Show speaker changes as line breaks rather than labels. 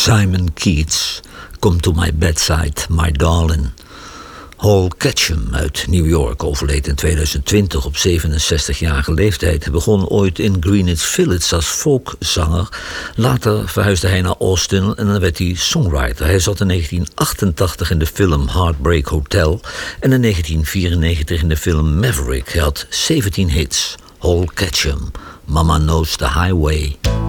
Simon Keats, Come to my bedside, my darling. Hall Ketchum uit New York overleed in 2020 op 67-jarige leeftijd. Hij begon ooit in Greenwich Village als folkzanger. Later verhuisde hij naar Austin en dan werd hij songwriter. Hij zat in 1988 in de film Heartbreak Hotel en in 1994 in de film Maverick. Hij had 17 hits. Hall Ketchum, Mama Knows the Highway.